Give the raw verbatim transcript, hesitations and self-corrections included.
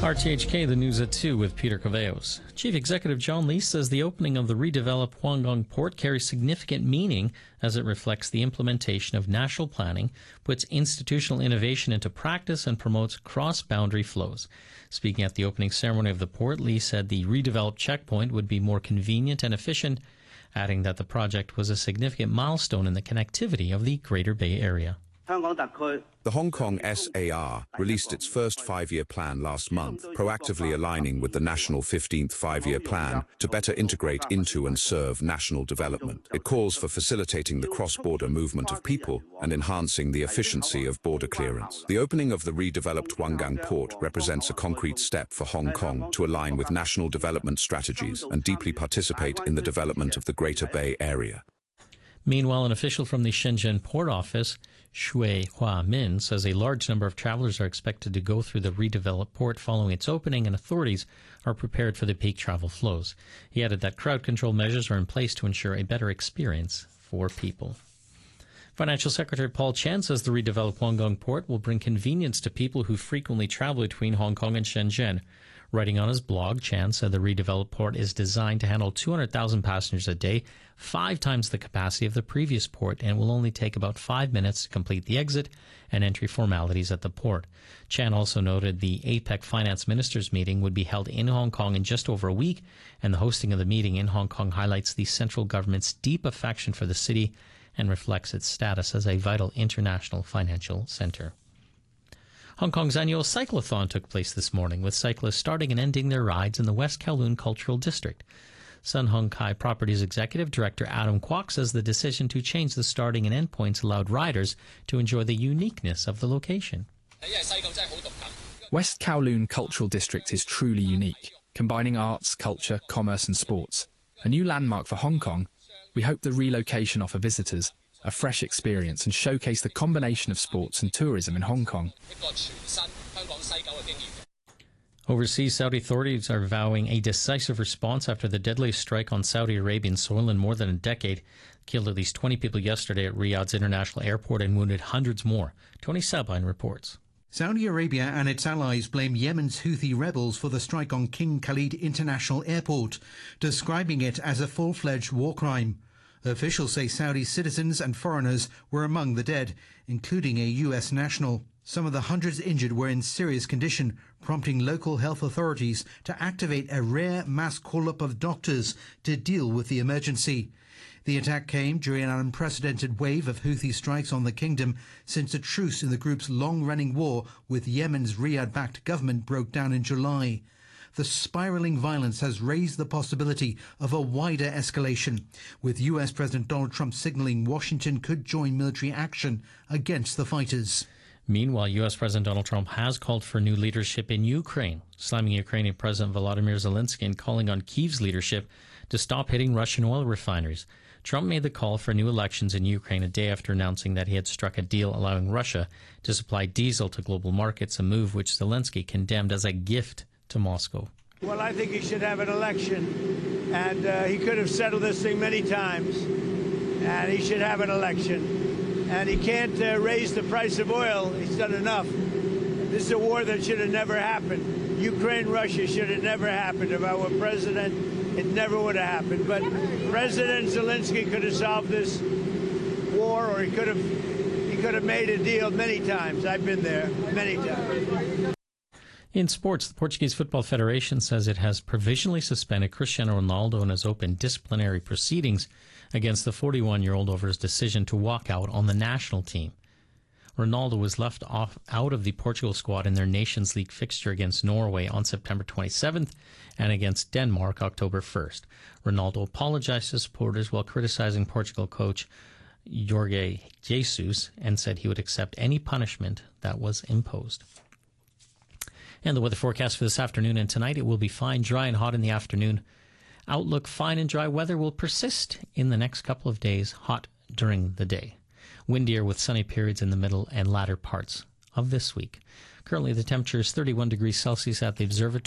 R T H K, the news at two with Peter Caveos. Chief Executive John Lee says the opening of the redeveloped Huanggang port carries significant meaning as it reflects the implementation of national planning, puts institutional innovation into practice, and promotes cross-boundary flows. Speaking at the opening ceremony of the port, Lee said the redeveloped checkpoint would be more convenient and efficient, adding that the project was a significant milestone in the connectivity of the Greater Bay Area. The Hong Kong S A R released its first five-year plan last month, proactively aligning with the national fifteenth five-year plan to better integrate into and serve national development. It calls for facilitating the cross-border movement of people and enhancing the efficiency of border clearance. The opening of the redeveloped Huanggang port represents a concrete step for Hong Kong to align with national development strategies and deeply participate in the development of the Greater Bay Area. Meanwhile, an official from the Shenzhen Port Office, Shui Hua-min, says a large number of travelers are expected to go through the redeveloped port following its opening, and authorities are prepared for the peak travel flows. He added that crowd control measures are in place to ensure a better experience for people. Financial Secretary Paul Chan says the redeveloped Huanggang port will bring convenience to people who frequently travel between Hong Kong and Shenzhen. Writing on his blog, Chan said the redeveloped port is designed to handle two hundred thousand passengers a day, five times the capacity of the previous port, and will only take about five minutes to complete the exit and entry formalities at the port. Chan also noted the APEC Finance Ministers meeting would be held in Hong Kong in just over a week, and the hosting of the meeting in Hong Kong highlights the central government's deep affection for the city and reflects its status as a vital international financial centre. Hong Kong's annual cyclothon took place this morning, with cyclists starting and ending their rides in the West Kowloon Cultural District. Sun Hung Kai Properties Executive Director Adam Kwok says the decision to change the starting and end points allowed riders to enjoy the uniqueness of the location. West Kowloon Cultural District is truly unique, combining arts, culture, commerce and sports. A new landmark for Hong Kong, we hope the relocation offer visitors a fresh experience and showcase the combination of sports and tourism in Hong Kong. Overseas, Saudi authorities are vowing a decisive response after the deadliest strike on Saudi Arabian soil in more than a decade. Killed at least twenty people yesterday at Riyadh's international airport and wounded hundreds more. Tony Sabine reports. Saudi Arabia and its allies blame Yemen's Houthi rebels for the strike on King Khalid International Airport, describing it as a full-fledged war crime. Officials say Saudi citizens and foreigners were among the dead, including a U S national. Some of the hundreds injured were in serious condition, prompting local health authorities to activate a rare mass call-up of doctors to deal with the emergency. The attack came during an unprecedented wave of Houthi strikes on the kingdom since a truce in the group's long-running war with Yemen's Riyadh-backed government broke down in July. The spiraling violence has raised the possibility of a wider escalation, with U S President Donald Trump signaling Washington could join military action against the fighters. Meanwhile, U S President Donald Trump has called for new leadership in Ukraine, slamming Ukrainian President Volodymyr Zelensky and calling on Kyiv's leadership to stop hitting Russian oil refineries. Trump made the call for new elections in Ukraine a day after announcing that he had struck a deal allowing Russia to supply diesel to global markets, a move which Zelensky condemned as a gift to Moscow. Well, I think he should have an election, and uh, he could have settled this thing many times, and he should have an election. And he can't uh, raise the price of oil. He's done enough. This is a war that should have never happened. Ukraine-Russia should have never happened. If I were president, it never would have happened. But President Zelensky could have solved this war, or he could have, he could have made a deal many times. I've been there many times. In sports, the Portuguese Football Federation says it has provisionally suspended Cristiano Ronaldo and has opened disciplinary proceedings against the forty-one-year-old over his decision to walk out on the national team. Ronaldo was left off out of the Portugal squad in their Nations League fixture against Norway on September twenty-seventh and against Denmark October first. Ronaldo apologized to supporters while criticizing Portugal coach Jorge Jesus and said he would accept any punishment that was imposed. And the weather forecast for this afternoon and tonight, it will be fine, dry and hot in the afternoon. Outlook, fine and dry weather will persist in the next couple of days, hot during the day. Windier with sunny periods in the middle and latter parts of this week. Currently, the temperature is thirty-one degrees Celsius at the observatory.